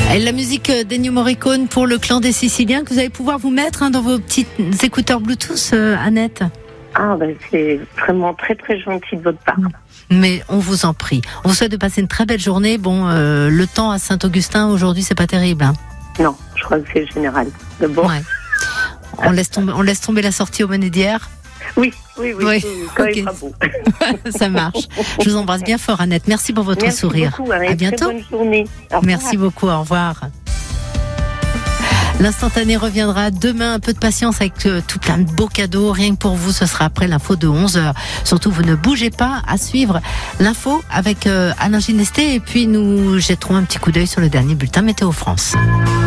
Et la musique d'Ennio Morricone pour le clan des Siciliens que vous allez pouvoir vous mettre dans vos petits écouteurs Bluetooth, Annette. Ah ben c'est vraiment très très gentil de votre part. Mais on vous en prie. On vous souhaite de passer une très belle journée. Bon, le temps à Saint-Augustin aujourd'hui, c'est pas terrible. Hein. Non, je crois que c'est général. D'abord. Ouais. On laisse tomber la sortie au Monédière. Oui. Quand okay. il sera beau. Ça marche. Je vous embrasse bien fort, Annette. Merci pour votre sourire. Beaucoup, à bientôt. Très bonne journée. Merci beaucoup. Au revoir. L'instantané reviendra demain. Un peu de patience avec tout plein de beaux cadeaux. Rien que pour vous, ce sera après l'info de 11h. Surtout, vous ne bougez pas à suivre l'info avec Alain Ginesté. Et puis, nous jetterons un petit coup d'œil sur le dernier bulletin Météo France.